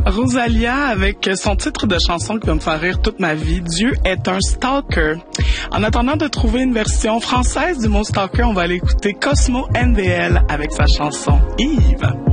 Rosalia avec son titre de chanson qui va me faire rire toute ma vie, Dieu est un stalker. En attendant de trouver une version française du mot stalker, on va aller écouter Cosmo NDL avec sa chanson Yves.